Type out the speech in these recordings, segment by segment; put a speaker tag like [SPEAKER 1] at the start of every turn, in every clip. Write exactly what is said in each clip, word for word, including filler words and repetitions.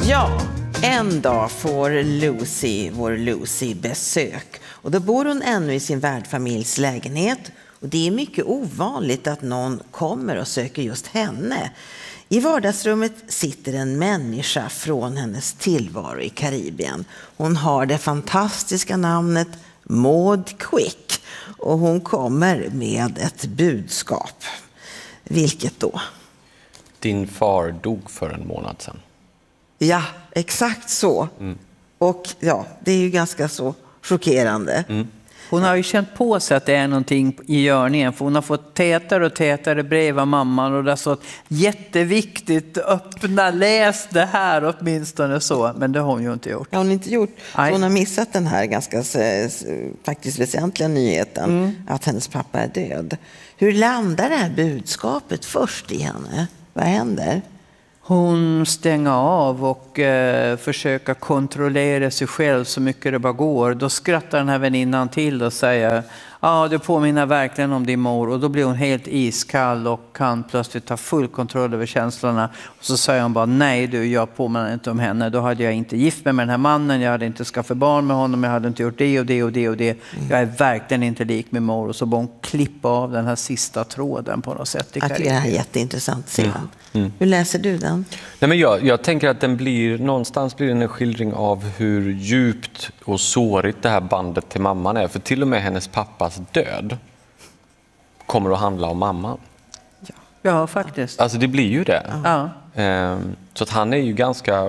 [SPEAKER 1] Ja, en dag får Lucy, vår Lucy, besök. Och då bor hon ännu i sin värdfamiljs lägenhet. Och det är mycket ovanligt att någon kommer och söker just henne. I vardagsrummet sitter en människa från hennes tillvaro i Karibien. Hon har det fantastiska namnet Maud Quick. Och hon kommer med ett budskap. Vilket då?
[SPEAKER 2] Din far dog för en månad sedan.
[SPEAKER 1] Ja, exakt så. Mm. Och ja, det är ju ganska så chockerande. Mm.
[SPEAKER 3] Hon har ju känt på sig att det är någonting i görningen. För hon har fått tätare och tätare brev av mamman. Och det har stått jätteviktigt, öppna, läs det här åtminstone så. Men det har hon ju inte gjort.
[SPEAKER 1] Det har hon inte gjort. Så hon har missat den här ganska faktiskt väsentliga nyheten. Mm. Att hennes pappa är död. Hur landar det här budskapet först i henne? Vad händer?
[SPEAKER 3] Hon stänger av och eh, försöker kontrollera sig själv så mycket det bara går. Då skrattar den här väninnan till och säger ja, det påminner verkligen om din mor. Och då blir hon helt iskall och kan plötsligt ta full kontroll över känslorna. Och så säger hon bara nej du, jag påminner inte om henne. Då hade jag inte gift mig med den här mannen. Jag hade inte skaffat barn med honom. Jag hade inte gjort det och det och det och det. Mm. Jag är verkligen inte lik min mor. Och så bara hon klippa av den här sista tråden på något sätt.
[SPEAKER 1] Jag tycker det här är jätteintressant scen. Mm. Mm. Hur läser du den?
[SPEAKER 2] Nej, men jag, jag tänker att den blir, någonstans blir den en skildring av hur djupt och sårigt det här bandet till mamman är. För till och med hennes pappas död kommer att handla om mamman.
[SPEAKER 3] Ja, ja faktiskt.
[SPEAKER 2] Alltså det blir ju det.
[SPEAKER 3] Ja.
[SPEAKER 2] Ehm, så att han är ju ganska,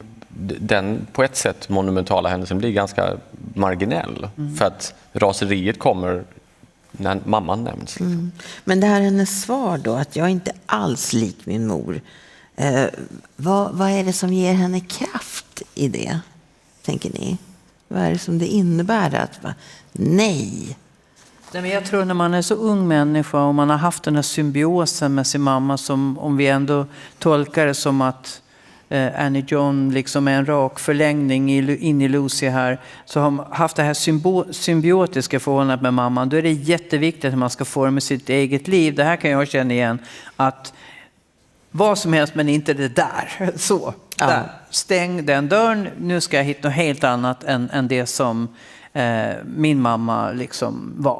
[SPEAKER 2] den på ett sätt monumentala händelsen blir ganska marginell. Mm. För att raseriet kommer när mamman nämns.
[SPEAKER 1] Mm. Men det här hennes svar då, att jag är inte alls lik min mor. Eh, vad, vad är det som ger henne kraft i det, tänker ni? Vad är det som det innebär att va? Nej.
[SPEAKER 3] Nej, men jag tror när man är så ung människa och man har haft den här symbiosen med sin mamma, som om vi ändå tolkar det som att eh, Annie John liksom är en rak förlängning in i Lucy här, så har man haft det här symbo- symbiotiska förhållandet med mamman. Då är det jätteviktigt att man ska forma sitt eget liv. Det här kan jag känna igen, att vad som helst men inte det där. Så, ja. Där. Stäng den dörren, nu ska jag hitta något helt annat än, än det som eh, min mamma liksom var.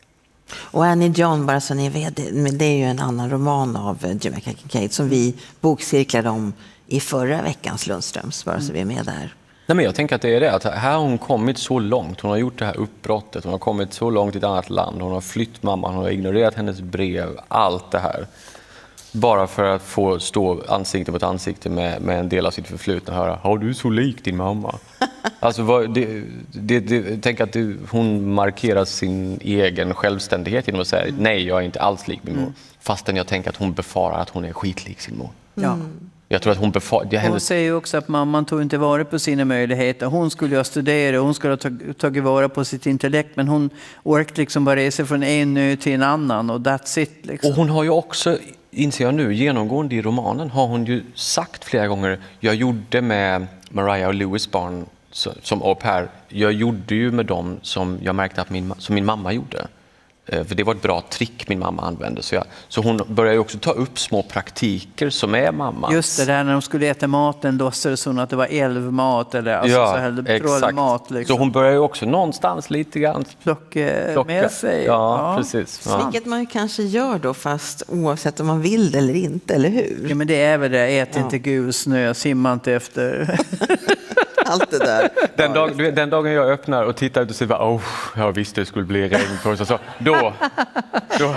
[SPEAKER 1] Och Annie John, bara så ni vet, det är ju en annan roman av Jamaica Kincaid som vi bokcirklade om i förra veckans Lundströms, bara så vi är med där.
[SPEAKER 2] Nej, men jag tänker att det är det, att här har hon kommit så långt, hon har gjort det här uppbrottet, hon har kommit så långt i ett annat land, hon har flytt mamman, hon har ignorerat hennes brev, allt det här. Bara för att få stå ansikte mot ansikte med, med en del av sitt förflutna och höra, har du så lik din mamma? Alltså, vad, det, det, det, tänk att det, hon markerar sin egen självständighet genom att säga, mm. nej, jag är inte alls lik min mor. Mm. Fastän jag tänker att hon befarar att hon är skitlik sin mor.
[SPEAKER 3] Ja.
[SPEAKER 2] Jag tror att hon befarar... Hon
[SPEAKER 3] hennes... säger ju också att mamman tog inte vara på sina möjligheter. Hon skulle ha studerat, hon skulle ha tagit, tagit vara på sitt intellekt, men hon orkade liksom bara resa från en ö till en annan och that's it. Liksom.
[SPEAKER 2] Och hon har ju också, inser jag nu, genomgående i romanen har hon ju sagt flera gånger, jag gjorde med Mariah och Louis barn som au pair, jag gjorde ju med dem som jag märkte att min, som min mamma gjorde. För det var ett bra trick min mamma använde. Så, jag, så hon börjar ju också ta upp små praktiker som är mamma.
[SPEAKER 3] Just det där när de skulle äta maten, då så det så att det var älvmat eller alltså
[SPEAKER 2] ja,
[SPEAKER 3] så här exakt. Mat. Liksom.
[SPEAKER 2] Så hon börjar ju också någonstans lite grann
[SPEAKER 3] plocka, plocka. med sig.
[SPEAKER 2] Ja, ja. Precis. Ja.
[SPEAKER 1] Vilket man kanske gör då, fast oavsett om man vill det eller inte, eller hur?
[SPEAKER 3] Ja, men det är väl det, ät ja. inte gul snö, simma inte efter...
[SPEAKER 1] Allt det där.
[SPEAKER 2] Den, dag, den dagen jag öppnar och tittar ut och säger oh, jag visste det skulle bli regn för oss. Så, då, då.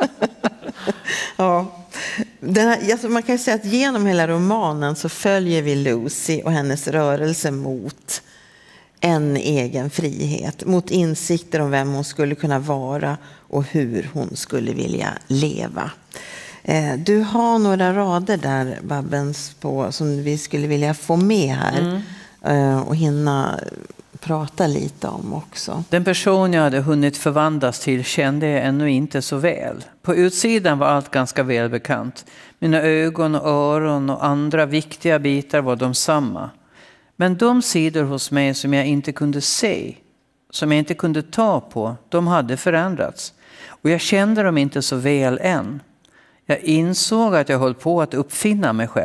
[SPEAKER 1] Ja. Den här, alltså man kan säga att genom hela romanen så följer vi Lucy och hennes rörelse mot en egen frihet. Mot insikter om vem hon skulle kunna vara och hur hon skulle vilja leva. Du har några rader där, Babbens, på, som vi skulle vilja få med här. Mm. Och hinna prata lite om också.
[SPEAKER 3] Den person jag hade hunnit förvandlas till kände jag ännu inte så väl. På utsidan var allt ganska välbekant. Mina ögon och öron och andra viktiga bitar var de samma. Men de sidor hos mig som jag inte kunde se, som jag inte kunde ta på, de hade förändrats. Och jag kände dem inte så väl än. Jag insåg att jag höll på att uppfinna mig själv.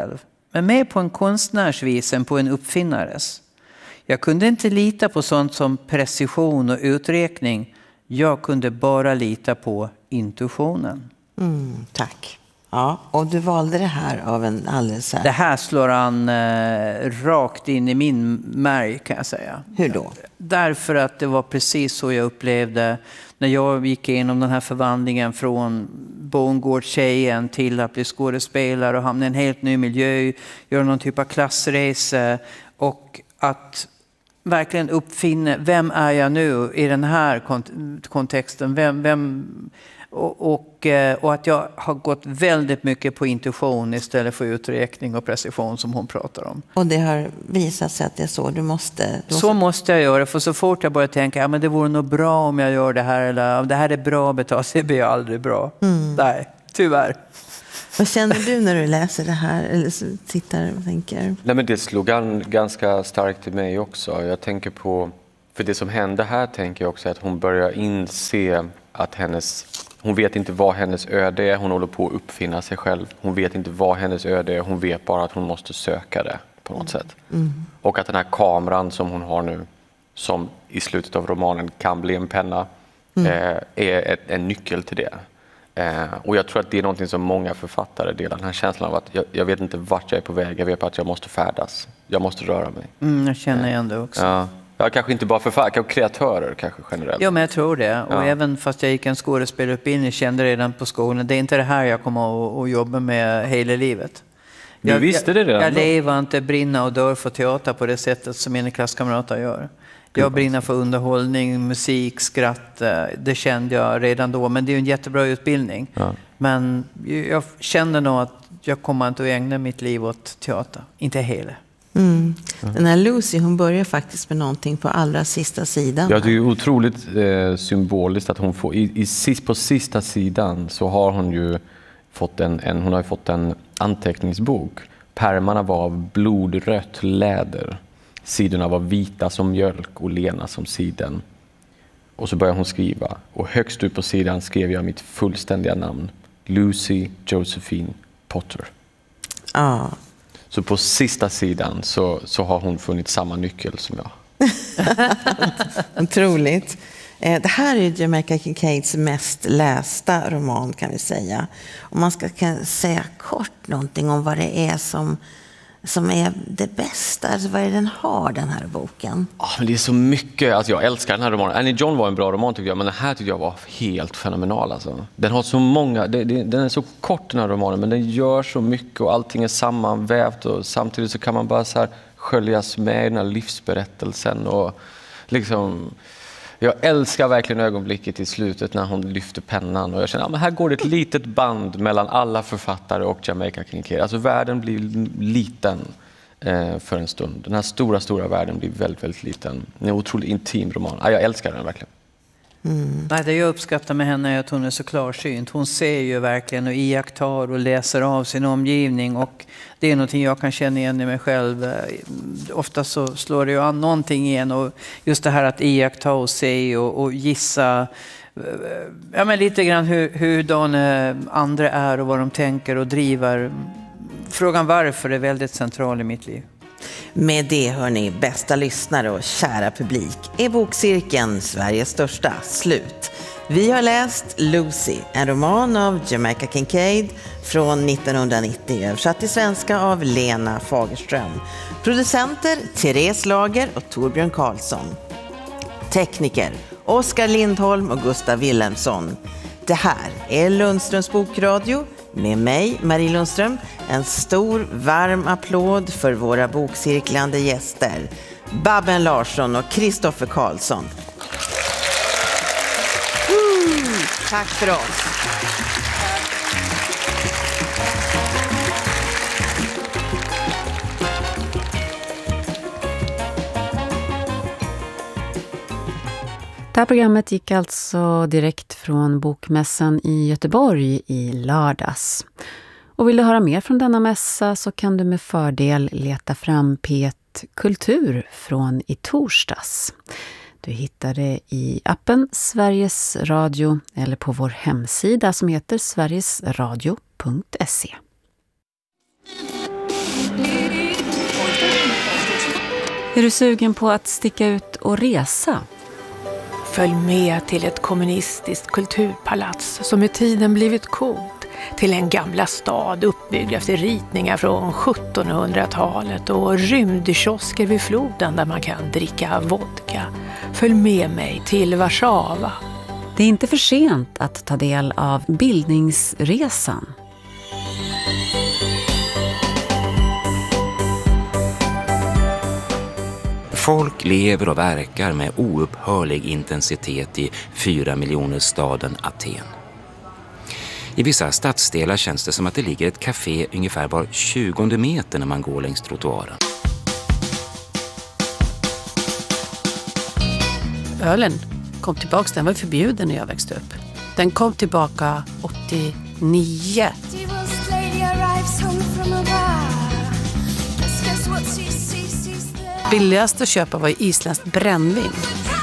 [SPEAKER 3] men mer på en konstnärsvis än på en uppfinnares. Jag kunde inte lita på sånt som precision och uträkning. Jag kunde bara lita på intuitionen.
[SPEAKER 1] Mm, tack. Ja, och du valde det här av en alldeles här...
[SPEAKER 3] Det här slår han eh, rakt in i min märg, kan jag säga.
[SPEAKER 1] Hur då?
[SPEAKER 3] Därför att det var precis så jag upplevde när jag gick igenom den här förvandlingen från bondgårdstjejen till att bli skådespelare och hamna i en helt ny miljö, göra någon typ av klassresa och att verkligen uppfinna vem är jag nu i den här kont- kontexten, vem... vem Och, och, och att jag har gått väldigt mycket på intuition istället för uträkning och precision som hon pratar om.
[SPEAKER 1] Och det har visat sig att det är så du måste... Du måste...
[SPEAKER 3] Så måste jag göra, för så fort jag börjar tänka ja, men det vore nog bra om jag gör det här eller om det här är bra betalt, så blir jag aldrig bra. Mm. Nej, tyvärr.
[SPEAKER 1] Vad känner du när du läser det här eller så tittar och tänker?
[SPEAKER 2] Nej, men det slog gan, ganska starkt i mig också. Jag tänker på, för det som hände här tänker jag också att hon börjar inse att hennes... Hon vet inte vad hennes öde är, hon håller på att uppfinna sig själv. Hon vet inte vad hennes öde är, hon vet bara att hon måste söka det på något sätt. Mm. Och att den här kameran som hon har nu, som i slutet av romanen kan bli en penna, mm. eh, är ett, en nyckel till det. Eh, och jag tror att det är någonting som många författare delar, den här känslan av att jag, jag vet inte vart jag är på väg, jag vet bara att jag måste färdas, jag måste röra mig.
[SPEAKER 3] Mm, jag känner igen det också.
[SPEAKER 2] Ja. Ja, kanske inte bara författare, kreatörer kanske generellt.
[SPEAKER 3] Ja, men jag tror det. Och
[SPEAKER 2] ja.
[SPEAKER 3] även fast jag gick en skådespelarutbildning kände redan på skolan, det är inte det här jag kommer att, att jobba med hela livet.
[SPEAKER 2] Du
[SPEAKER 3] jag,
[SPEAKER 2] visste det redan?
[SPEAKER 3] Jag, jag lever inte, brinner och dör för teater på det sättet som mina klasskamrater gör. Jag brinner för underhållning, musik, skratt. Det kände jag redan då. Men det är ju en jättebra utbildning. Ja. Men jag kände nog att jag kommer inte att ägna mitt liv åt teater. Inte hela.
[SPEAKER 1] Mm. Den här Lucy, hon börjar faktiskt med någonting på allra sista sidan.
[SPEAKER 2] Ja, det är ju otroligt eh, symboliskt att hon får i, i, på sista sidan så har hon ju fått en, en, hon har fått en anteckningsbok. Pärmarna var av blodrött läder. Sidorna var vita som mjölk och lena som siden. Och så börjar hon skriva. Och högst upp på sidan skrev jag mitt fullständiga namn. Lucy Josephine Potter.
[SPEAKER 1] Ja.
[SPEAKER 2] Så på sista sidan så, så har hon funnit samma nyckel som jag.
[SPEAKER 1] Otroligt. Det här är Jamaica Kincaids mest lästa roman, kan vi säga. Om man ska kan säga kort någonting om vad det är som, som är det bästa, alltså vad är det den har, den här boken?
[SPEAKER 2] Oh, men det är så mycket, alltså jag älskar den här romanen. Annie John var en bra roman tycker jag, men den här tycker jag var helt fenomenal. Alltså. Den har så många, det, det, den är så kort den här romanen, men den gör så mycket och allting är sammanvävt och samtidigt så kan man bara så här sköljas med i den här livsberättelsen och liksom... Jag älskar verkligen ögonblicket i slutet när hon lyfter pennan och jag känner att ja, här går det ett litet band mellan alla författare och Jamaica Kincaid. Alltså världen blir liten eh, för en stund. Den här stora, stora världen blir väldigt, väldigt liten. Det är en otroligt intim roman. Ja, jag älskar den verkligen.
[SPEAKER 3] Mm. Nej, det jag uppskattar med henne är att hon är så klarsynt. Hon ser ju verkligen och iakttar och läser av sin omgivning och det är någonting jag kan känna igen i mig själv. Ofta så slår det ju an någonting igen och just det här att iaktta och se och, och gissa ja, men lite grann hur, hur de andra är och vad de tänker och driver. Frågan varför är väldigt central i mitt liv.
[SPEAKER 1] Med det, hör ni, bästa lyssnare och kära publik, är bokcirkeln Sveriges största slut. Vi har läst Lucy, en roman av Jamaica Kincaid från nittonhundranittio, översatt till svenska av Lena Fagerström. Producenter Therese Lager och Torbjörn Karlsson. Tekniker Oskar Lindholm och Gustav Wilhelmsson. Det här är Lundströms bokradio. Med mig, Marie Lundström, en stor varm applåd för våra bokcirklande gäster Babben Larsson och Kristoffer Karlsson. Woo! Tack för oss.
[SPEAKER 4] Det här programmet gick alltså direkt från Bokmässan i Göteborg i lördags. Och vill du höra mer från denna mässa så kan du med fördel leta fram P ett Kultur från i torsdags. Du hittar det i appen Sveriges Radio eller på vår hemsida som heter sverigesradio punkt se. Är du sugen på att sticka ut och resa?
[SPEAKER 5] Följ med till ett kommunistiskt kulturpalats som med tiden blivit coolt. Till en gamla stad uppbyggd efter ritningar från sjuttonhundratalet och rymdkiosker vid floden där man kan dricka vodka. Följ med mig till Warszawa.
[SPEAKER 4] Det är inte för sent att ta del av bildningsresan.
[SPEAKER 6] Folk lever och verkar med oupphörlig intensitet i fyra miljoner staden Aten. I vissa stadsdelar känns det som att det ligger ett café ungefär var tjugonde meter när man går längs trottoaren.
[SPEAKER 7] Ölen kom tillbaka, den var förbjuden när jag växte upp. Den kom tillbaka åttionio. Billigast att köpa var isländskt brännvin.